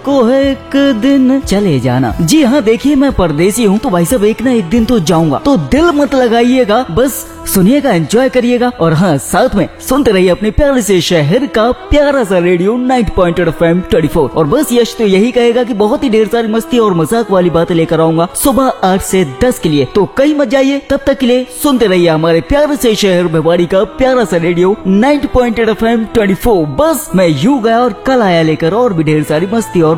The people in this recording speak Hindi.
को एक दिन चले जाना। जी हाँ, देखिए मैं परदेसी हूँ तो भाई साहब एक ना एक दिन तो जाऊंगा, तो दिल मत लगाइएगा, बस सुनिएगा, एंजॉय करिएगा। और हाँ, साथ में सुनते रहिए अपने प्यारे से शहर का प्यारा सा रेडियो 90.8 FM 24। और बस यश तो यही कहेगा कि बहुत ही ढेर सारी मस्ती और मजाक वाली बातें लेकर आऊंगा सुबह 8 से 10 के लिए। तो कहीं मत जाइए, तब तक के लिए सुनते रहिए हमारे प्यारे से शहर भिवाड़ी का प्यारा सा रेडियो 90.8 FM 24। बस मैं यूं गया और कल आया लेकर और भी ढेर सारी मस्ती